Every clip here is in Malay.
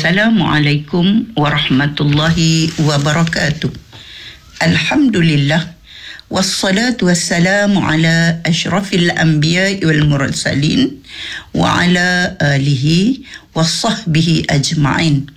Assalamualaikum warahmatullahi wabarakatuh. Alhamdulillah wassalatu wassalamu ala asyrafil anbiya'i wal mursalin wa ala alihi wassahbihi ajma'in.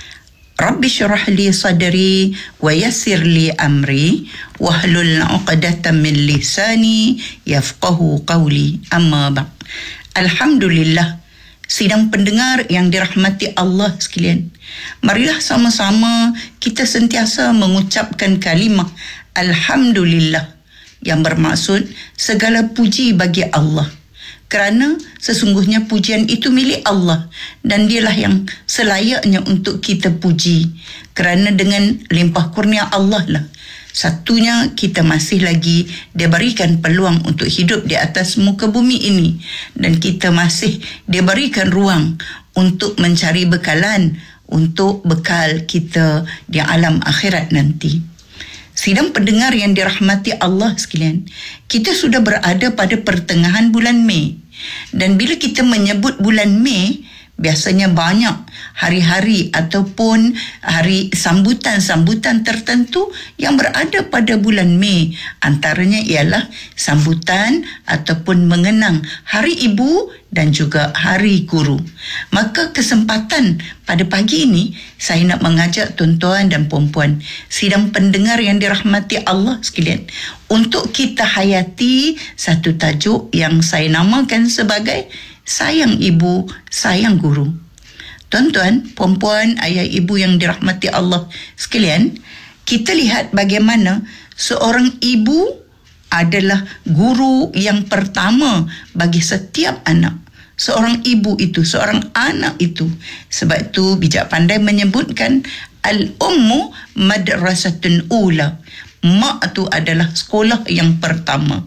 Rabbi syrah li sadri wa yassir li amri wahlul 'uqdatam min lisani yafqahu qawli. Amma ba'd. Alhamdulillah, sidang pendengar yang dirahmati Allah sekalian, marilah sama-sama kita sentiasa mengucapkan kalimah Alhamdulillah yang bermaksud segala puji bagi Allah, kerana sesungguhnya pujian itu milik Allah dan dialah yang selayaknya untuk kita puji, kerana dengan limpah kurnia Allah lah satunya kita masih lagi diberikan peluang untuk hidup di atas muka bumi ini, dan kita masih diberikan ruang untuk mencari bekalan untuk bekal kita di alam akhirat nanti. Sidang pendengar yang dirahmati Allah sekalian, kita sudah berada pada pertengahan bulan Mei, dan bila kita menyebut bulan Mei, biasanya banyak hari-hari ataupun hari sambutan-sambutan tertentu yang berada pada bulan Mei. Antaranya ialah sambutan ataupun mengenang Hari Ibu dan juga Hari Guru. Maka kesempatan pada pagi ini saya nak mengajak tuan-tuan dan puan-puan, sidang pendengar yang dirahmati Allah sekalian, untuk kita hayati satu tajuk yang saya namakan sebagai Sayang Ibu, Sayang Guru. Tuan-tuan, puan-puan, ayah ibu yang dirahmati Allah sekalian, kita lihat bagaimana seorang ibu adalah guru yang pertama bagi setiap anak. Seorang ibu itu, seorang anak itu. Sebab itu bijak pandai menyebutkan al-ummu madrasatun ula. Mak itu adalah sekolah yang pertama.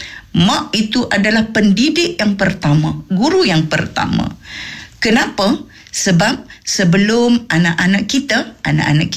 Mak itu adalah pendidik yang pertama, guru yang pertama. Kenapa? Sebab sebelum anak-anak kita